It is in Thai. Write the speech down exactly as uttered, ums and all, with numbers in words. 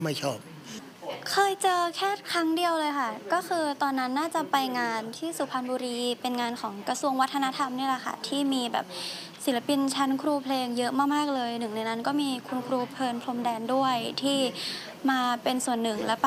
ไม่ชอบเคยเจอแค่ครั้งเดียวเลยค่ะ ก็คือตอนนั้นน่าจะไปงานที่สุพรรณบุรี เป็นงานของกระทรวงวัฒนธรรมนี่แหละค่ะ ที่มีแบบศิลปินชั้นครูเพลงเยอะมาก ๆ เลย หนึ่งในนั้นก็มีคุณครูเพลินพรมแดนด้วย ที่มาเป็นส่วนหนึ่งและ